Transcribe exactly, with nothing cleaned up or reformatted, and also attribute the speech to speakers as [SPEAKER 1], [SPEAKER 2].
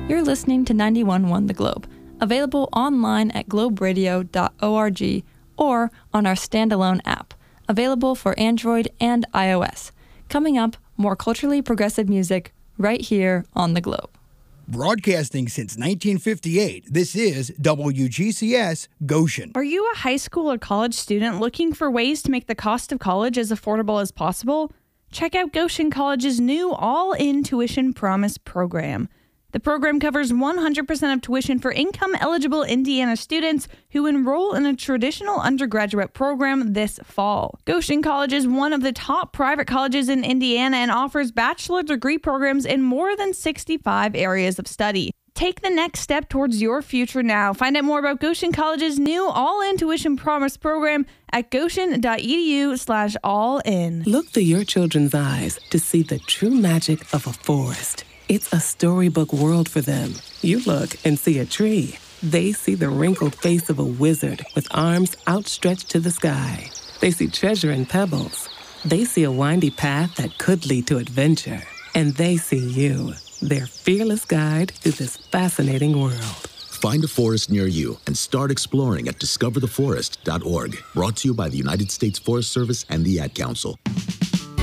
[SPEAKER 1] You're listening to ninety-one point one The Globe, available online at globe radio dot org or on our standalone app, available for Android and iOS. Coming up, more culturally progressive music right here on The Globe.
[SPEAKER 2] Broadcasting since nineteen fifty-eight, this is W G C S Goshen.
[SPEAKER 3] Are you a high school or college student looking for ways to make the cost of college as affordable as possible? Check out Goshen College's new All-In Tuition Promise program. The program covers one hundred percent of tuition for income-eligible Indiana students who enroll in a traditional undergraduate program this fall. Goshen College is one of the top private colleges in Indiana and offers bachelor degree programs in more than sixty-five areas of study. Take the next step towards your future now. Find out more about Goshen College's new All-In Tuition Promise program at goshen.edu slash all-in.
[SPEAKER 4] Look through your children's eyes to see the true magic of a forest. It's a storybook world for them. You look and see a tree. They see the wrinkled face of a wizard with arms outstretched to the sky. They see treasure in pebbles. They see a windy path that could lead to adventure. And they see you, their fearless guide through this fascinating world.
[SPEAKER 5] Find a forest near you and start exploring at discover the forest dot org. Brought to you by the United States Forest Service and the Ad Council.